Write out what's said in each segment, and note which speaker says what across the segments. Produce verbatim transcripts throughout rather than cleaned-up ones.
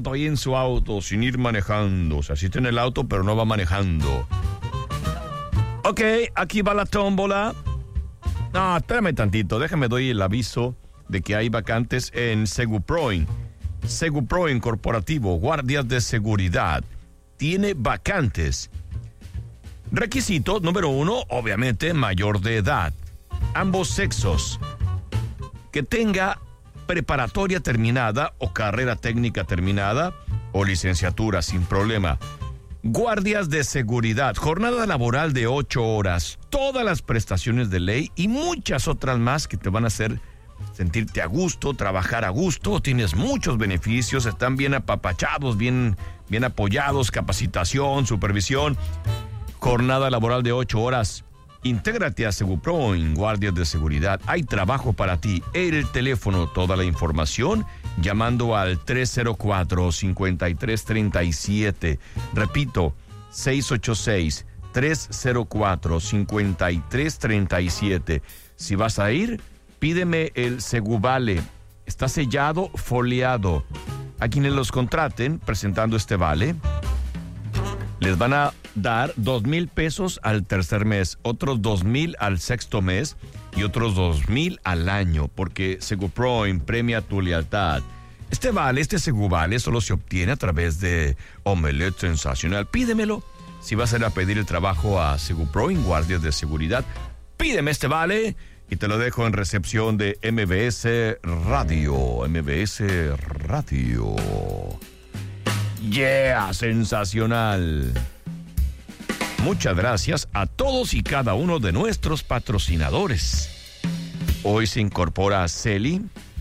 Speaker 1: rato ahí en su auto sin ir manejando. O sea, sí está en el auto, pero no va manejando. Ok, aquí va la tómbola. No, espérame tantito. Déjame doy el aviso de que hay vacantes en Seguproin. Seguproin Corporativo, guardias de seguridad. Tiene vacantes. Requisito número uno, obviamente, mayor de edad. Ambos sexos. Que tenga preparatoria terminada o carrera técnica terminada o licenciatura sin problema. Guardias de seguridad, jornada laboral de ocho horas, todas las prestaciones de ley y muchas otras más que te van a hacer sentirte a gusto, trabajar a gusto. Tienes muchos beneficios, están bien apapachados, bien, bien apoyados, capacitación, supervisión. Jornada laboral de ocho horas. Intégrate a Seguproin, guardias de seguridad. Hay trabajo para ti. El teléfono, toda la información, llamando al tres cero cuatro, cinco tres tres siete. Repito, seis ocho seis, tres cero cuatro, cinco tres tres siete. Si vas a ir, pídeme el Seguvale. Está sellado, foliado. A quienes los contraten presentando este vale, les van a dar dos mil pesos al tercer mes, otros dos mil al sexto mes y otros dos mil al año, porque Seguproin premia tu lealtad. Este vale, este Seguvale, solo se obtiene a través de Omelette Sensacional. Pídemelo. Si vas a ir a pedir el trabajo a Seguproin, guardias de seguridad, pídeme este vale y te lo dejo en recepción de M B S Radio. M B S Radio. Yeah, sensacional. Muchas gracias a todos y cada uno de nuestros patrocinadores. Hoy se incorpora Celi,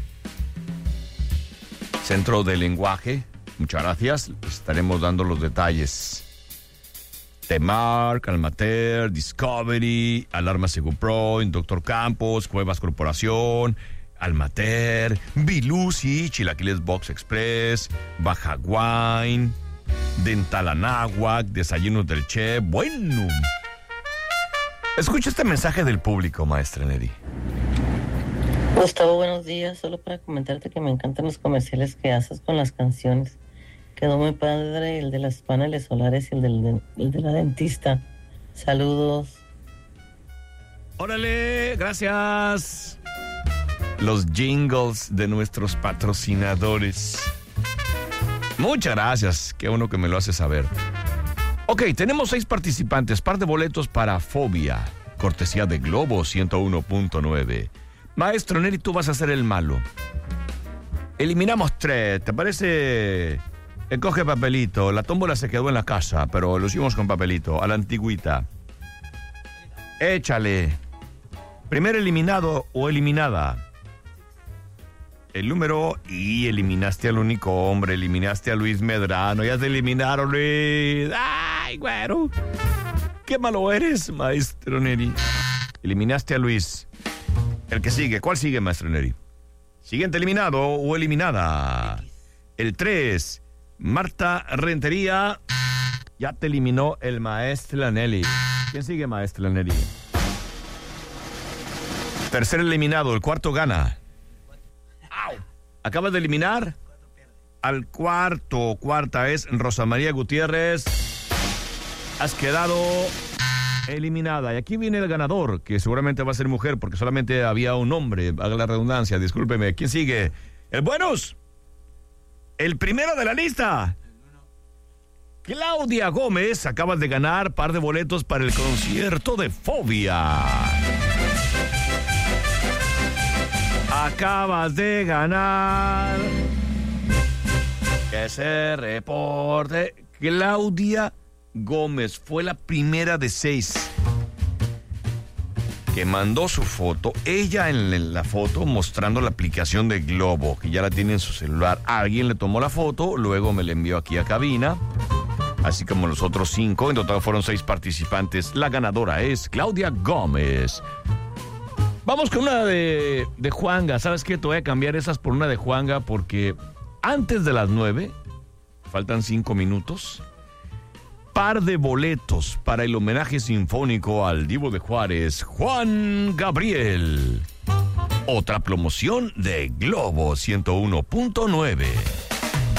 Speaker 1: Centro de Lenguaje. Muchas gracias. Estaremos dando los detalles. Temark, Almater, Discovery, Alarma Seguproin, Doctor Campos, Cuevas Corporación, Almater, Bilusi, Chilaquiles Box Express, Baja Wine, Dental Anáhuac, Desayunos del Chef. Bueno, escucha este mensaje del público, maestra Neri.
Speaker 2: Gustavo, buenos días. Solo para comentarte que me encantan los comerciales que haces con las canciones. Quedó muy padre el de los paneles solares y el, del, el de la dentista. Saludos.
Speaker 1: Órale, gracias. Los jingles de nuestros patrocinadores. Muchas gracias, qué bueno que me lo hace saber. Ok, tenemos seis participantes, par de boletos para Fobia, cortesía de Globo ciento uno punto nueve. Maestro Neri, tú vas a ser el malo. Eliminamos tres, ¿te parece? Coge papelito, la tómbola se quedó en la casa, pero lo hicimos con papelito, a la antigüita. Échale. Primer eliminado o eliminada. El número, y eliminaste al único hombre, eliminaste a Luis Medrano, ya te eliminaron, Luis. Ay, güero. Qué malo eres, maestro Neri. Eliminaste a Luis. El que sigue, ¿cuál sigue, maestro Neri? Siguiente eliminado o eliminada. El tres, Marta Rentería. Ya te eliminó el maestro Nelly. ¿Quién sigue, maestro Nelly? Tercer eliminado, el cuarto gana. Acabas de eliminar al cuarto. Cuarta es Rosa María Gutiérrez. Has quedado eliminada. Y aquí viene el ganador, que seguramente va a ser mujer, porque solamente había un hombre. Haga la redundancia, discúlpeme. ¿Quién sigue? El Buenos. El primero de la lista. Claudia Gómez. Acabas de ganar par de boletos para el concierto de Fobia. Acabas de ganar. Que se reporte. Claudia Gómez fue la primera de seis que mandó su foto. Ella en la foto mostrando la aplicación de Globo, que ya la tiene en su celular. Alguien le tomó la foto, luego me la envió aquí a cabina. Así como los otros cinco. En total fueron seis participantes. La ganadora es Claudia Gómez. Vamos con una de, de Juanga. ¿Sabes qué? Te voy a cambiar esas por una de Juanga porque antes de las nueve, faltan cinco minutos, par de boletos para el homenaje sinfónico al Divo de Juárez, Juan Gabriel. Otra promoción de Globo ciento uno punto nueve.